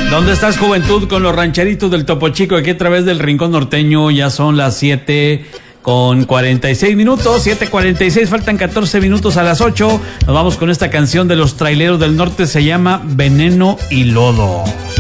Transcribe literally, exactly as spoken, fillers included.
¿Dónde estás, juventud? Con los rancheritos del Topo Chico, aquí a través del Rincón Norteño. Ya son las siete con cuarenta y seis minutos, siete cuarenta y seis, faltan catorce minutos a las ocho. Nos vamos con esta canción de los Traileros del Norte, se llama Veneno y Lodo.